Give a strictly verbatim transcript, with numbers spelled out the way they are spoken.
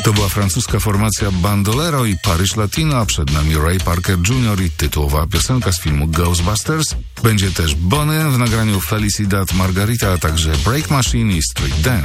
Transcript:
To była francuska formacja Bandolero i Paryż Latino, a przed nami Ray Parker junior i tytułowa piosenka z filmu Ghostbusters. Będzie też Bonnie w nagraniu Felicidad Margarita, a także Break Machine i Street Dance.